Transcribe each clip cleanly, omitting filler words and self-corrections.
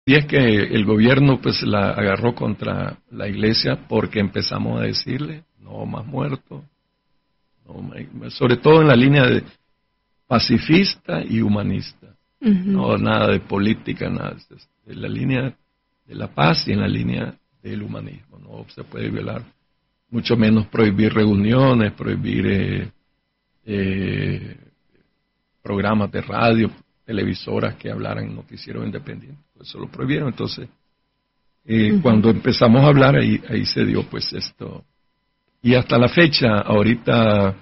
Y es que el gobierno pues la agarró contra la iglesia porque empezamos a decirle, no más muertos, sobre todo en la línea de pacifista y humanista. No, nada de política, nada. En la línea de la paz y en la línea del humanismo. No se puede violar, mucho menos prohibir reuniones, prohibir programas de radio, televisoras que hablaran noticieros independientes. Eso lo prohibieron. Entonces, cuando empezamos a hablar, ahí se dio pues esto. Y hasta la fecha, ahorita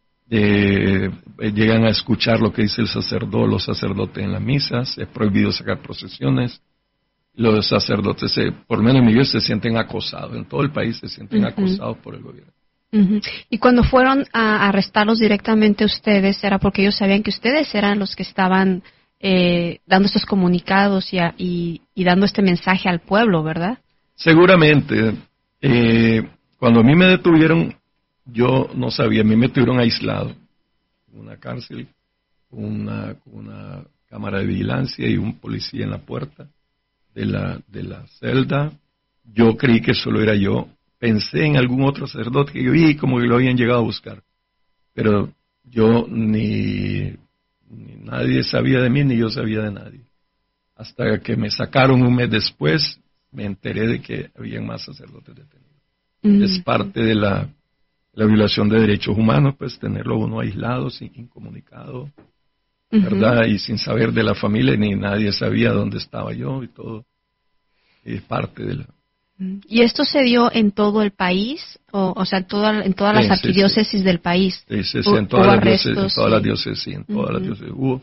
llegan a escuchar lo que dice los sacerdotes en las misas. Es prohibido sacar procesiones. Los sacerdotes, por lo menos en mi iglesia, se sienten acosados. En todo el país se sienten acosados por el gobierno. Y cuando fueron a arrestarlos directamente ustedes, era porque ellos sabían que ustedes eran los que estaban dando estos comunicados y dando este mensaje al pueblo, ¿verdad? Seguramente. Cuando a mí me detuvieron, yo no sabía, a mí me tuvieron aislado en una cárcel, con una cámara de vigilancia y un policía en la puerta de la celda. Yo creí que solo era yo. Pensé en algún otro sacerdote que yo vi como que lo habían llegado a buscar. Pero yo ni nadie sabía de mí, ni yo sabía de nadie. Hasta que me sacaron un mes después, me enteré de que había más sacerdotes detenidos. Es parte de la violación de derechos humanos, pues tenerlo uno aislado, incomunicado, ¿verdad? Y sin saber de la familia, ni nadie sabía dónde estaba yo y todo. Es parte de la... ¿Y esto se dio en todo el país? O sea, en todas las arquidiócesis del país. Sí, en todas las diócesis, en todas las diócesis hubo.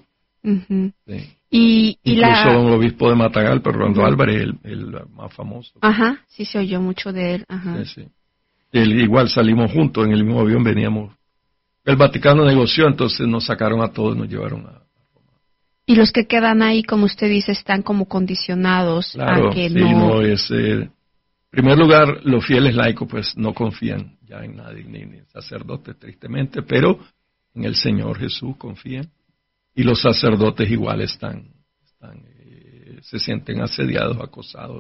Incluso un obispo de Matagalpa, Rolando Álvarez, el más famoso. Ajá, sí se oyó mucho de él. Ajá. Sí. Igual salimos juntos, en el mismo avión veníamos. El Vaticano negoció, entonces nos sacaron a todos y nos llevaron a... Y los que quedan ahí, como usted dice, están como condicionados claro, a que en primer lugar, los fieles laicos pues no confían ya en nadie, ni en sacerdotes tristemente, pero en el Señor Jesús confían. Y los sacerdotes igual se sienten asediados, acosados.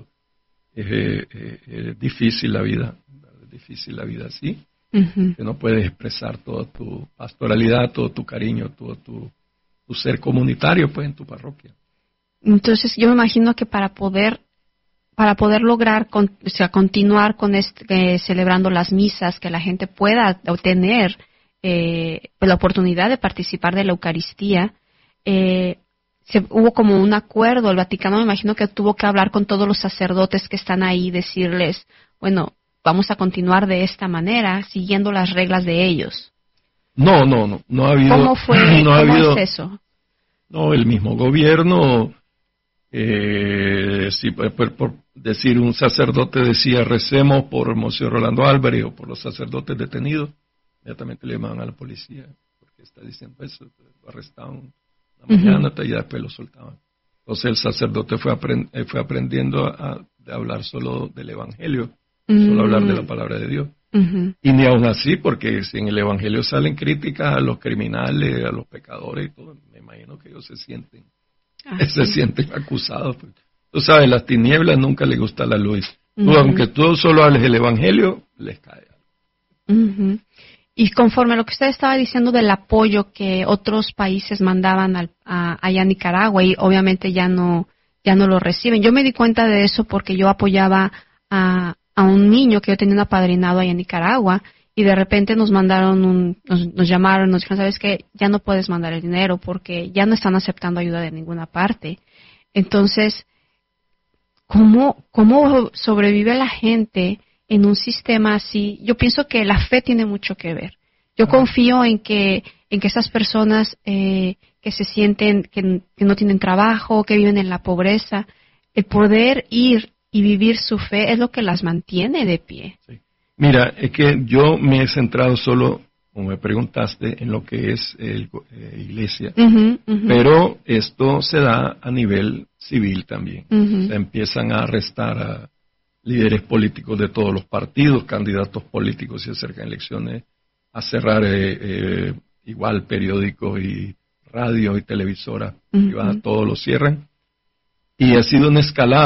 Es difícil la vida así, que no puedes expresar toda tu pastoralidad, todo tu cariño, todo tu ser comunitario pues en tu parroquia. Entonces yo me imagino que para poder lograr continuar con celebrando las misas, que la gente pueda obtener la oportunidad de participar de la Eucaristía, hubo como un acuerdo. El Vaticano me imagino que tuvo que hablar con todos los sacerdotes que están ahí, decirles, bueno, vamos a continuar de esta manera, siguiendo las reglas de ellos. No ha habido. ¿Cómo fue? ¿Cómo es eso? No, el mismo gobierno, si por decir un sacerdote decía recemos por Monseñor Rolando Álvarez o por los sacerdotes detenidos, inmediatamente le llamaban a la policía, porque está diciendo eso, lo arrestaban la mañana y después lo soltaban. Entonces el sacerdote fue aprendiendo a hablar solo del Evangelio, solo hablar de la palabra de Dios. Y ni aún así, porque si en el Evangelio salen críticas a los criminales, a los pecadores y todo, me imagino que ellos se sienten acusados. Pues. Tú sabes, las tinieblas nunca les gusta la luz. Aunque tú solo hables del Evangelio, les cae algo. Y conforme a lo que usted estaba diciendo del apoyo que otros países mandaban allá a Nicaragua, y obviamente ya no lo reciben. Yo me di cuenta de eso porque yo apoyaba a un niño que yo tenía un apadrinado allá en Nicaragua, y de repente nos mandaron nos llamaron, nos dijeron, ¿sabes qué? Ya no puedes mandar el dinero porque ya no están aceptando ayuda de ninguna parte. Entonces, ¿cómo sobrevive la gente en un sistema así? Yo pienso que la fe tiene mucho que ver. Yo confío en que esas personas que se sienten que no tienen trabajo, que viven en la pobreza, el poder ir y vivir su fe es lo que las mantiene de pie. Sí. Mira, es que yo me he centrado solo, como me preguntaste, en lo que es iglesia, pero esto se da a nivel civil también. Se empiezan a arrestar a líderes políticos de todos los partidos, candidatos políticos se acercan elecciones, a cerrar igual periódicos y radio y televisoras, todos lo cierran. Y ha sido una escalada.